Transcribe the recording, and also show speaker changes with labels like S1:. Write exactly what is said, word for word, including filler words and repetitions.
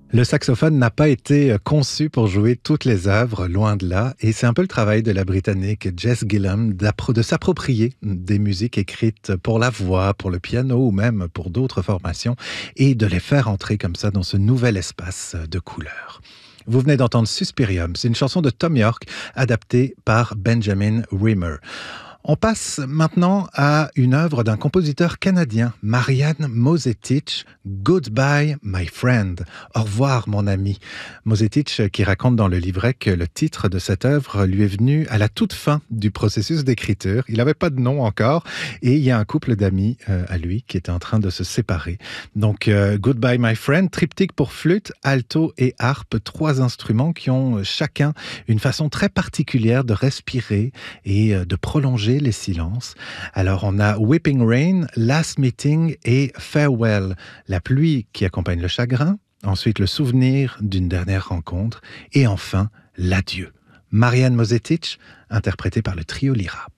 S1: Le saxophone n'a pas été conçu pour jouer toutes les œuvres, loin de là, et c'est un peu le travail de la Britannique Jess Gillam de s'approprier des musiques écrites pour la voix, pour le piano ou même pour d'autres formations, et de les faire entrer comme ça dans ce nouvel espace de couleurs. Vous venez d'entendre Suspirium, c'est une chanson de Thom Yorke adaptée par Benjamin Rimmer. On passe maintenant à une œuvre d'un compositeur canadien, Marian Mosetich, Goodbye My Friend, au revoir mon ami. Mosetich qui raconte dans le livret que le titre de cette œuvre lui est venu à la toute fin du processus d'écriture. Il n'avait pas de nom encore et il y a un couple d'amis euh, à lui qui était en train de se séparer. Donc euh, Goodbye My Friend, triptyque pour flûte, alto et harpe, trois instruments qui ont chacun une façon très particulière de respirer et euh, de prolonger les silences. Alors on a Weeping Rain, Last Meeting et Farewell, la pluie qui accompagne le chagrin, ensuite le souvenir d'une dernière rencontre et enfin l'adieu. Marian Mosetich, interprété par le trio Lyra.